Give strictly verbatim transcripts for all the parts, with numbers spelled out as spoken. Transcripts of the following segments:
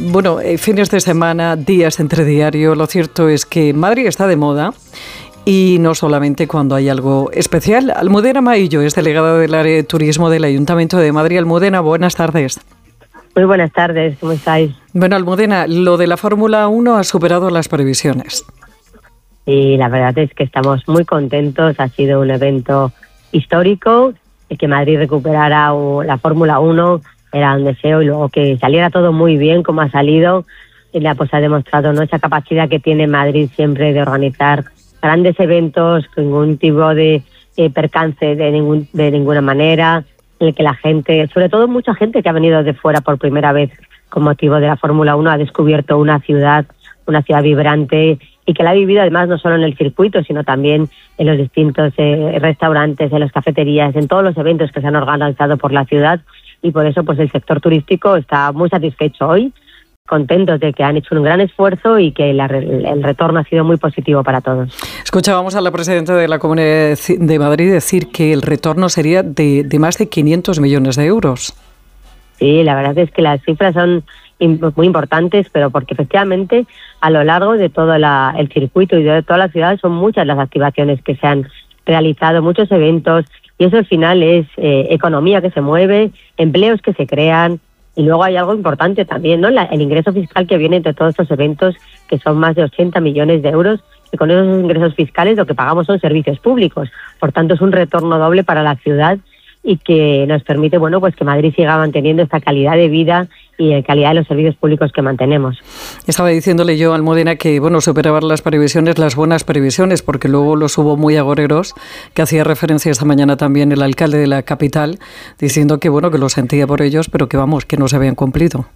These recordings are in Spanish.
bueno, eh, fines de semana, días entre diario, lo cierto es que Madrid está de moda. Y no solamente cuando hay algo especial. Almudena Maillo es delegada del área de turismo del Ayuntamiento de Madrid. Almudena, buenas tardes. Muy buenas tardes, ¿cómo estáis? Bueno, Almudena, lo de la Fórmula uno ha superado las previsiones. Y la verdad es que estamos muy contentos. Ha sido un evento histórico. Que Madrid recuperara la Fórmula uno era un deseo, y luego que saliera todo muy bien como ha salido. Y la, pues ha demostrado, ¿no?, esa capacidad que tiene Madrid siempre de organizar grandes eventos con ningún tipo de eh, percance de, ningún, de ninguna manera, en el que la gente, sobre todo mucha gente que ha venido de fuera por primera vez con motivo de la Fórmula uno, ha descubierto una ciudad, una ciudad vibrante, y que la ha vivido además no solo en el circuito, sino también en los distintos eh, restaurantes, en las cafeterías, en todos los eventos que se han organizado por la ciudad. Y por eso pues el sector turístico está muy satisfecho hoy, contentos de que han hecho un gran esfuerzo y que la, el retorno ha sido muy positivo para todos. Escuchábamos a la presidenta de la Comunidad de Madrid decir que el retorno sería de, de más de quinientos millones de euros. Sí, la verdad es que las cifras son muy importantes, pero porque efectivamente a lo largo de todo la, el circuito y de toda la ciudad son muchas las activaciones que se han realizado, muchos eventos, y eso al final es eh, economía que se mueve, empleos que se crean. Y luego hay algo importante también, ¿no? La, el ingreso fiscal que viene de todos estos eventos, que son más de ochenta millones de euros, y con esos ingresos fiscales lo que pagamos son servicios públicos. Por tanto, es un retorno doble para la ciudad y que nos permite, bueno, pues que Madrid siga manteniendo esta calidad de vida y la calidad de los servicios públicos que mantenemos. Estaba diciéndole yo a Almudena que, bueno, superaban las previsiones, las buenas previsiones, porque luego los hubo muy agoreros, que hacía referencia esta mañana también el alcalde de la capital, diciendo que, bueno, que lo sentía por ellos, pero que, vamos, que no se habían cumplido.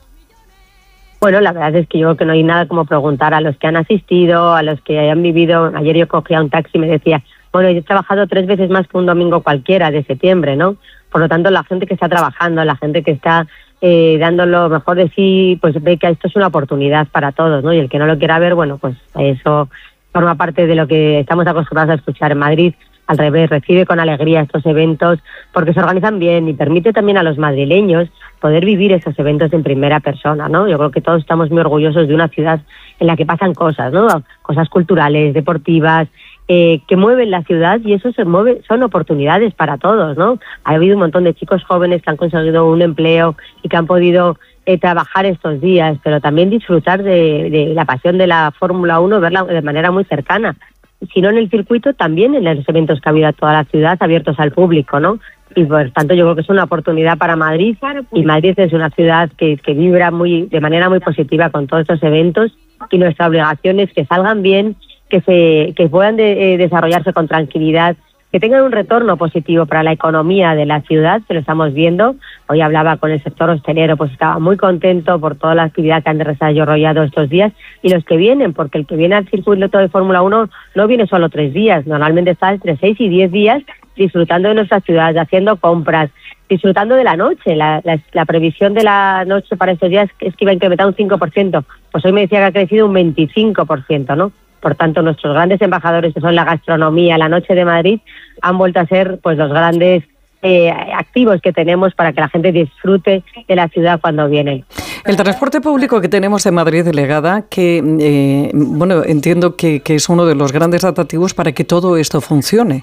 Bueno, la verdad es que yo creo que no hay nada como preguntar a los que han asistido, a los que hayan vivido. Ayer yo cogía un taxi y me decía, bueno, yo he trabajado tres veces más que un domingo cualquiera de septiembre, ¿no? Por lo tanto, la gente que está trabajando, la gente que está eh, dando lo mejor de sí, pues ve que esto es una oportunidad para todos, ¿no? Y el que no lo quiera ver, bueno, pues eso forma parte de lo que estamos acostumbrados a escuchar en Madrid. Al revés, recibe con alegría estos eventos porque se organizan bien y permite también a los madrileños poder vivir esos eventos en primera persona, ¿no? Yo creo que todos estamos muy orgullosos de una ciudad en la que pasan cosas, ¿no? Cosas culturales, deportivas, eh, que mueven la ciudad, y eso se mueve, son oportunidades para todos, ¿no? Ha habido un montón de chicos jóvenes que han conseguido un empleo y que han podido eh, trabajar estos días, pero también disfrutar de, de la pasión de la Fórmula uno, verla de manera muy cercana. Si no en el circuito, también en los eventos que ha habido a toda la ciudad abiertos al público, ¿no? Y por tanto yo creo que es una oportunidad para Madrid, y Madrid es una ciudad que, que vibra muy de manera muy positiva con todos estos eventos, y nuestra obligación es que salgan bien, que se que puedan de, eh, desarrollarse con tranquilidad, que tengan un retorno positivo para la economía de la ciudad, que lo estamos viendo. Hoy hablaba con el sector hostelero, pues estaba muy contento por toda la actividad que han desarrollado estos días, y los que vienen, porque el que viene al circuito de Fórmula uno no viene solo tres días, normalmente está entre seis y diez días disfrutando de nuestra ciudad, haciendo compras, disfrutando de la noche. La, la, la previsión de la noche para estos días es que iba a incrementar un cinco por ciento, pues hoy me decía que ha crecido un veinticinco por ciento, ¿no? Por tanto, nuestros grandes embajadores, que son la gastronomía, la noche de Madrid, han vuelto a ser pues los grandes eh, activos que tenemos para que la gente disfrute de la ciudad cuando viene. El transporte público que tenemos en Madrid, delegada, que eh, bueno, entiendo que, que es uno de los grandes atractivos para que todo esto funcione.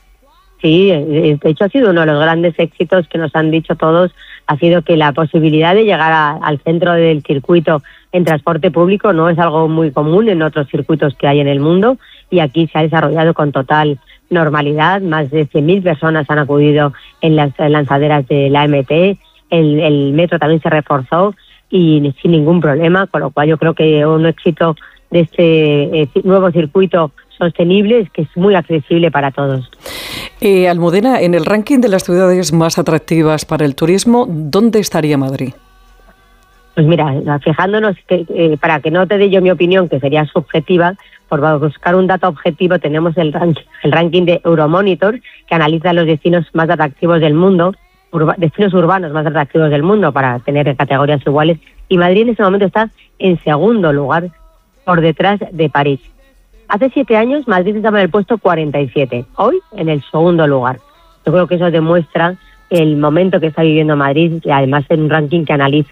Sí, de hecho ha sido uno de los grandes éxitos que nos han dicho todos, ha sido que la posibilidad de llegar a, al centro del circuito en transporte público no es algo muy común en otros circuitos que hay en el mundo, y aquí se ha desarrollado con total normalidad. Más de cien mil personas han acudido en las lanzaderas de la M T, el, el metro también se reforzó y sin ningún problema, con lo cual yo creo que un éxito de este eh, nuevo circuito sostenible es que es muy accesible para todos. Eh, Almudena, en el ranking de las ciudades más atractivas para el turismo, ¿dónde estaría Madrid? Pues mira, fijándonos, que, eh, para que no te dé yo mi opinión, que sería subjetiva, por buscar un dato objetivo, tenemos el, rank, el ranking de Euromonitor, que analiza los destinos más atractivos del mundo, urba, destinos urbanos más atractivos del mundo, para tener categorías iguales, y Madrid en ese momento está en segundo lugar, por detrás de París. Hace siete años Madrid estaba en el puesto cuarenta y siete, hoy en el segundo lugar. Yo creo que eso demuestra el momento que está viviendo Madrid, y además en un ranking que analiza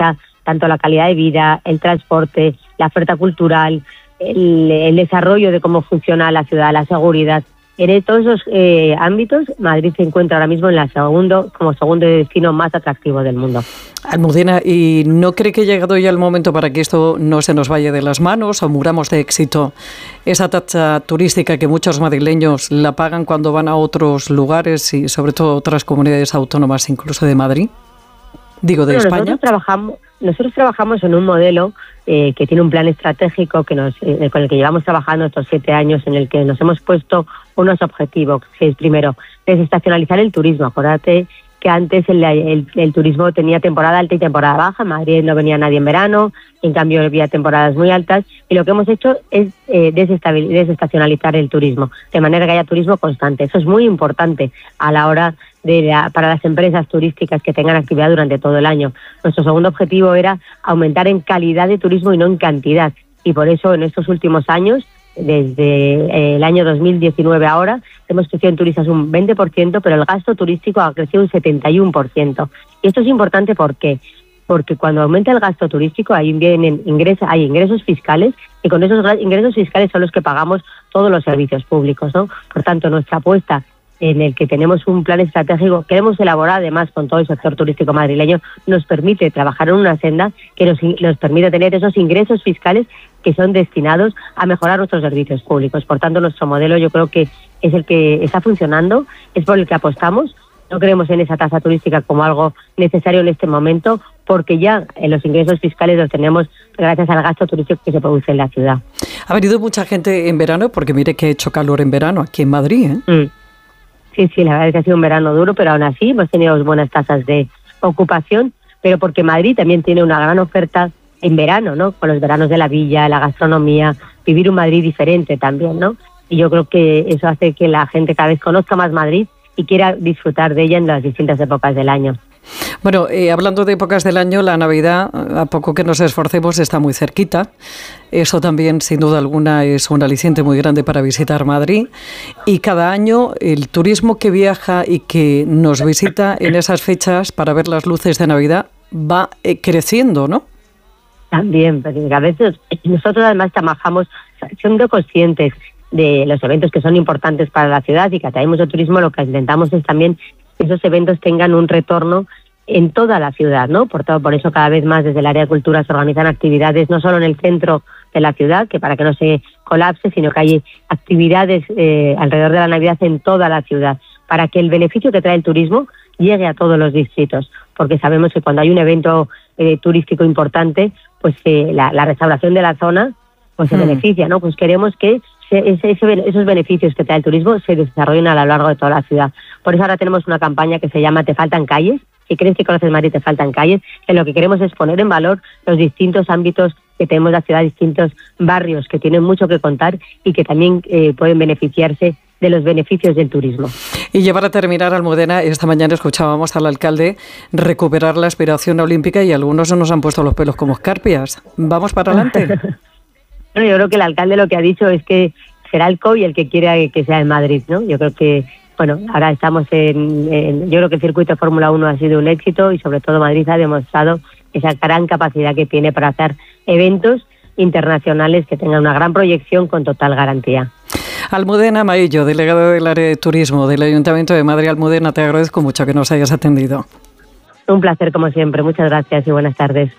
tanto la calidad de vida, el transporte, la oferta cultural, el, el desarrollo de cómo funciona la ciudad, la seguridad. En todos esos eh, ámbitos, Madrid se encuentra ahora mismo en la segundo, como segundo destino más atractivo del mundo. Almudena, ¿y no cree que ha llegado ya el momento para que esto no se nos vaya de las manos o muramos de éxito esa tasa turística que muchos madrileños la pagan cuando van a otros lugares y sobre todo otras comunidades autónomas, incluso de Madrid? Digo, de bueno, España. Nosotros trabajamos, nosotros trabajamos en un modelo eh, que tiene un plan estratégico que nos, eh, con el que llevamos trabajando estos siete años, en el que nos hemos puesto unos objetivos, que es primero desestacionalizar el turismo. Acuérdate que antes el, el, el turismo tenía temporada alta y temporada baja. En Madrid no venía nadie en verano, en cambio había temporadas muy altas, y lo que hemos hecho es eh, desestacionalizar el turismo, de manera que haya turismo constante. Eso es muy importante a la hora de la, para las empresas turísticas que tengan actividad durante todo el año. Nuestro segundo objetivo era aumentar en calidad de turismo y no en cantidad, y por eso en estos últimos años, desde el año dos mil diecinueve ahora, hemos crecido en turistas un veinte por ciento, pero el gasto turístico ha crecido un setenta y uno por ciento. Y esto es importante, ¿por qué? Porque cuando aumenta el gasto turístico ahí vienen ingresos, hay ingresos fiscales, y con esos ingresos fiscales son los que pagamos todos los servicios públicos, ¿no? Por tanto, nuestra apuesta, en el que tenemos un plan estratégico que hemos elaborado además con todo el sector turístico madrileño, nos permite trabajar en una senda que nos, nos permite tener esos ingresos fiscales que son destinados a mejorar nuestros servicios públicos. Por tanto, nuestro modelo yo creo que es el que está funcionando, es por el que apostamos. No creemos en esa tasa turística como algo necesario en este momento, porque ya en los ingresos fiscales los tenemos gracias al gasto turístico que se produce en la ciudad. Ha venido mucha gente en verano, porque mire que ha hecho calor en verano aquí en Madrid, ¿eh? Mm. Sí, sí, la verdad es que ha sido un verano duro, pero aún así hemos tenido buenas tasas de ocupación, pero porque Madrid también tiene una gran oferta en verano, ¿no? Con los veranos de la villa, la gastronomía, vivir un Madrid diferente también, ¿no? Y yo creo que eso hace que la gente cada vez conozca más Madrid y quiera disfrutar de ella en las distintas épocas del año. Bueno, eh, hablando de épocas del año, la Navidad, a poco que nos esforcemos, está muy cerquita. Eso también, sin duda alguna, es un aliciente muy grande para visitar Madrid. Y cada año el turismo que viaja y que nos visita en esas fechas para ver las luces de Navidad va eh, creciendo, ¿no? También, porque a veces nosotros además trabajamos siendo conscientes de los eventos que son importantes para la ciudad y que atraen mucho turismo. Lo que intentamos es también que esos eventos tengan un retorno en toda la ciudad, ¿no? Por todo, por eso cada vez más desde el área de cultura se organizan actividades no solo en el centro de la ciudad, que para que no se colapse, sino que hay actividades eh, alrededor de la Navidad en toda la ciudad, para que el beneficio que trae el turismo llegue a todos los distritos, porque sabemos que cuando hay un evento eh, turístico importante, pues eh, la, la restauración de la zona pues se mm. beneficia, ¿no? Pues queremos que Ese, ese, esos beneficios que trae el turismo se desarrollen a lo largo de toda la ciudad. Por eso ahora tenemos una campaña que se llama Te faltan calles. Si crees que conoces Madrid, te faltan calles. En lo que queremos es poner en valor los distintos ámbitos que tenemos en la ciudad, distintos barrios que tienen mucho que contar y que también eh, pueden beneficiarse de los beneficios del turismo. Y ya para terminar, Almudena, esta mañana escuchábamos al alcalde recuperar la aspiración olímpica y algunos nos han puesto los pelos como escarpias. ¿Vamos para adelante? Bueno, yo creo que el alcalde lo que ha dicho es que será el C O I el que quiere que sea en Madrid, ¿no? Yo creo que, bueno, ahora estamos en, en yo creo que el circuito de Fórmula uno ha sido un éxito y sobre todo Madrid ha demostrado esa gran capacidad que tiene para hacer eventos internacionales que tengan una gran proyección con total garantía. Almudena Maillo, delegada del área de turismo del Ayuntamiento de Madrid. Almudena, te agradezco mucho que nos hayas atendido. Un placer como siempre, muchas gracias y buenas tardes.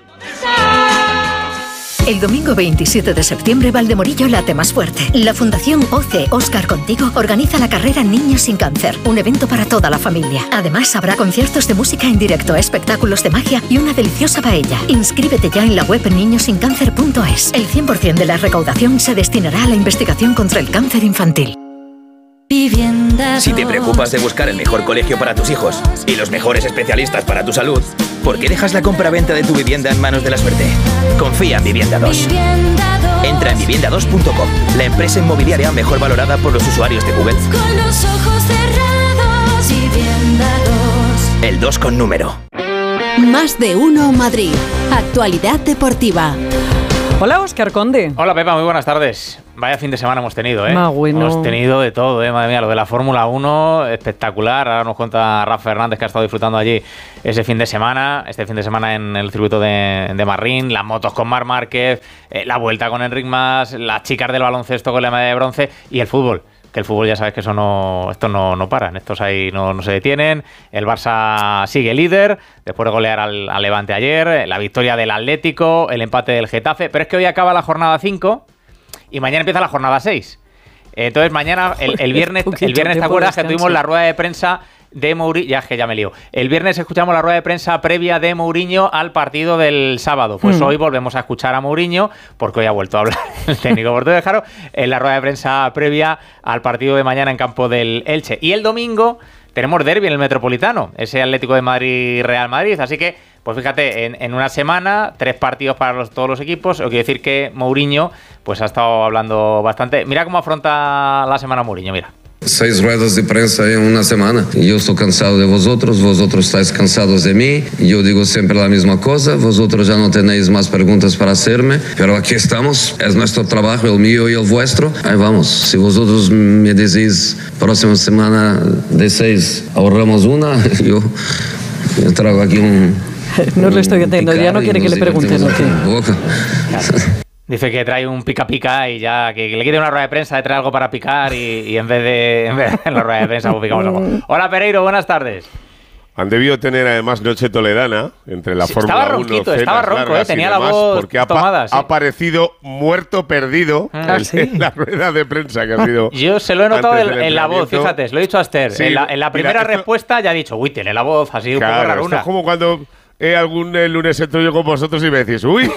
El domingo veintisiete de septiembre, Valdemorillo late más fuerte. La Fundación O C E Óscar Contigo organiza la carrera Niños sin Cáncer, un evento para toda la familia. Además, habrá conciertos de música en directo, espectáculos de magia y una deliciosa paella. Inscríbete ya en la web niños sin cáncer punto es. El cien por ciento de la recaudación se destinará a la investigación contra el cáncer infantil. Si te preocupas de buscar el mejor colegio para tus hijos y los mejores especialistas para tu salud, ¿por qué dejas la compra-venta de tu vivienda en manos de la suerte? Confía en Vivienda dos. Entra en vivienda dos punto com, la empresa inmobiliaria mejor valorada por los usuarios de Google. Con los ojos cerrados, Vivienda dos. El dos con número. Más de uno Madrid. Actualidad deportiva. Hola, Óscar Conde. Hola, Pepa, muy buenas tardes. Vaya fin de semana hemos tenido, ¿eh? Ah, bueno. Hemos tenido de todo, ¿eh? Madre mía, lo de la Fórmula uno, espectacular. Ahora nos cuenta Rafa Fernández, que ha estado disfrutando allí ese fin de semana, este fin de semana en el circuito de, de Marrín, las motos con Marc Márquez, eh, la vuelta con Enric Mas, las chicas del baloncesto con la medalla de bronce y el fútbol. Que el fútbol ya sabes que eso no, estos no, no paran, estos ahí no, no se detienen. El Barça sigue líder, después de golear al, al Levante ayer, la victoria del Atlético, el empate del Getafe, pero es que hoy acaba la jornada cinco y mañana empieza la jornada seis. Entonces mañana, el, el viernes, el viernes ¿te acuerdas que tuvimos la rueda de prensa de Mourinho? Ya es que ya me lío. El viernes escuchamos la rueda de prensa previa de Mourinho al partido del sábado. Pues mm. hoy volvemos a escuchar a Mourinho, porque hoy ha vuelto a hablar el técnico portugués de Jaro, en la rueda de prensa previa al partido de mañana en campo del Elche. Y el domingo tenemos derbi en el Metropolitano, ese Atlético de Madrid-Real Madrid. Así que, pues fíjate, en, en una semana, tres partidos para los, todos los equipos. Quiero decir que Mourinho pues ha estado hablando bastante. Mira cómo afronta la semana Mourinho, mira. Seis ruedas de prensa en una semana. Yo estoy cansado de vosotros, vosotros estáis cansados de mí. Yo digo siempre la misma cosa, vosotros ya no tenéis más preguntas para hacerme, pero aquí estamos, es nuestro trabajo, el mío y el vuestro. Ahí vamos, si vosotros me decís próxima semana de seis ahorramos una, yo, yo traigo aquí un... No lo estoy entendiendo, ya no quiere que le pregunten. Dice que trae un pica pica y ya que le quite una rueda de prensa, de traer algo para picar y, y en vez de en vez de en la rueda de prensa pues picamos algo. Hola Pereiro, buenas tardes. Han debido tener además noche toledana entre la sí, Fórmula estaba ronquito, uno, estaba ronco, eh, tenía demás, la voz porque ha, tomada. Sí. Ha aparecido muerto perdido ah, en, ¿sí? en la rueda de prensa que ha sido. Yo se lo he notado en, en la voz, fíjate, se lo he dicho a Esther. Sí, en, la, en la primera mira, respuesta esto, ya ha dicho, uy, tiene la voz así claro, un poco raruna. Es como cuando Eh, algún eh, lunes entro yo con vosotros y me decís, uy,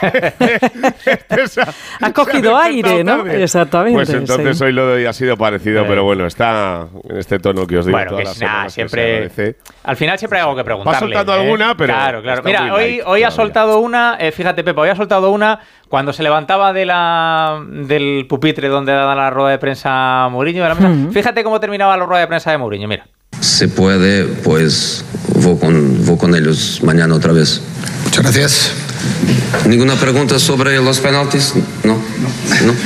has cogido aire, ¿no? Tarde. Exactamente. Pues entonces sí. Hoy lo de hoy ha sido parecido, eh. pero bueno, está en este tono que os digo. Bueno, todas que las nada, siempre. Al final siempre hay algo que preguntarle. Va soltando ¿eh? alguna, pero. Claro, claro. Mira, hoy, hoy ha soltado una, eh, fíjate, Pepa, hoy ha soltado una cuando se levantaba de la, del pupitre donde da la rueda de prensa Mourinho. De la mesa. Uh-huh. Fíjate cómo terminaba la rueda de prensa de Mourinho, mira. Si puede, pues voy con, voy con ellos mañana otra vez. Muchas gracias. ¿Ninguna pregunta sobre los penaltis? No, no. no.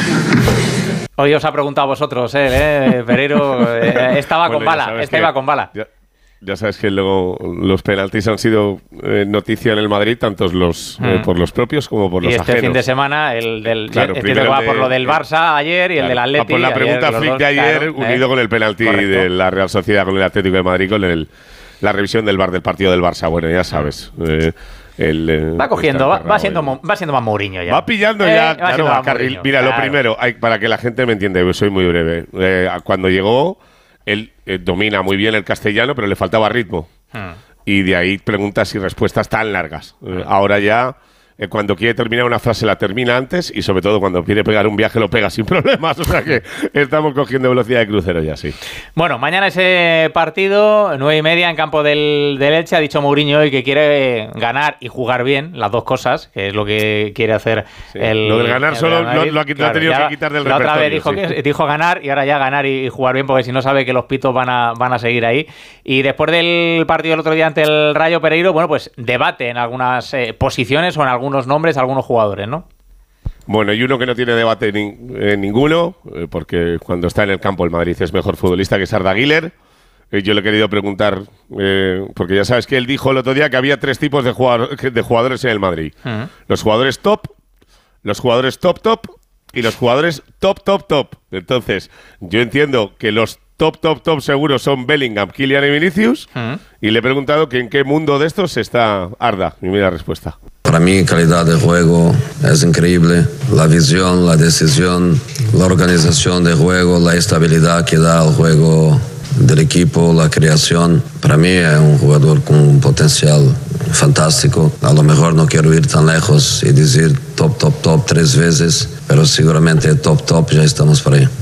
Hoy os ha preguntado a vosotros, eh, eh Pereiro. Eh, estaba bueno, con bala, este iba con bala. Ya, ya sabes que luego los penaltis han sido eh, noticia en el Madrid, tanto los, mm. eh, por los propios como por los y este ajenos. Fin de semana, el del claro, el que va de, por lo del Barça ayer y claro, el del Atleti. Por la pregunta ayer, flick de ayer, claro, unido eh, con el penalti correcto. De la Real Sociedad con el Atlético de Madrid, con el, la revisión del V A R del partido del Barça. Bueno, ya sabes. Eh, El, eh, va cogiendo, va, va, siendo, va siendo más Mourinho ya. Va pillando eh, ya, va claro, a carril. Mira, claro. Lo primero, hay, para que la gente me entienda, soy muy breve. Eh, cuando llegó, él eh, domina muy bien el castellano, pero le faltaba ritmo. Hmm. Y de ahí preguntas y respuestas tan largas. Eh, ahora ya, eh, cuando quiere terminar una frase, la termina antes y sobre todo cuando quiere pegar un viaje, lo pega sin problemas. O sea que estamos cogiendo velocidad de crucero ya, sí. Bueno, mañana ese partido, nueve y media en campo del, del Elche. Ha dicho Mourinho hoy que quiere ganar y jugar bien, las dos cosas, que es lo que quiere hacer sí. el Lo del ganar el solo lo, lo ha claro, tenido ya, que quitar del la repertorio. Otra vez dijo, sí. que, dijo ganar y ahora ya ganar y, y jugar bien, porque si no sabe que los pitos van a, van a seguir ahí. Y después del partido del otro día ante el Rayo Pereiro, bueno, pues debate en algunas eh, posiciones o en algunos nombres, algunos jugadores, ¿no? Bueno, y uno que no tiene debate ni, eh, ninguno, eh, porque cuando está en el campo el Madrid es mejor futbolista que es Arda Güler. Eh, yo le he querido preguntar, eh, porque ya sabes que él dijo el otro día que había tres tipos de, jugador, de jugadores en el Madrid. Uh-huh. Los jugadores top, los jugadores top top y los jugadores top top top. Entonces, yo entiendo que los top top top seguros son Bellingham, Kylian y Vinicius. Uh-huh. Y le he preguntado que en qué mundo de estos está Arda. Y mira la respuesta. Para mí, calidad de juego es increíble. La visión, la decisión, la organización de juego, la estabilidad que da al juego del equipo, la creación. Para mí es un jugador con un potencial fantástico. A lo mejor no quiero ir tan lejos y decir top, top, top tres veces, pero seguramente top, top ya estamos por ahí.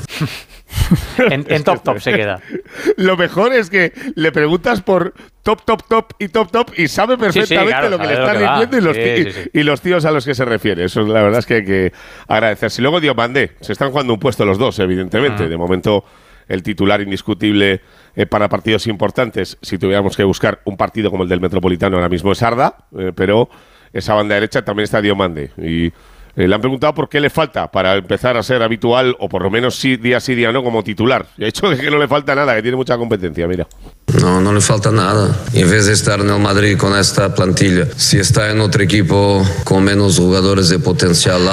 en, en top top se queda. Lo mejor es que le preguntas por top, top, top y top, top y sabe perfectamente sí, sí, claro, lo que le estás diciendo y los, sí, sí, sí. y los tíos a los que se refiere. Eso la verdad es que hay que agradecerse. Y luego Diomandé, se están jugando un puesto los dos, evidentemente. Uh-huh. De momento, el titular indiscutible eh, para partidos importantes, si tuviéramos que buscar un partido como el del Metropolitano ahora mismo es Arda, eh, pero esa banda derecha también está Diomandé. Y Eh, le han preguntado por qué le falta para empezar a ser habitual, o por lo menos sí, día sí, día no, como titular. Y ha dicho que no le falta nada, que tiene mucha competencia, mira. No, no le falta nada. En vez de estar en el Madrid con esta plantilla, si está en otro equipo con menos jugadores de potencial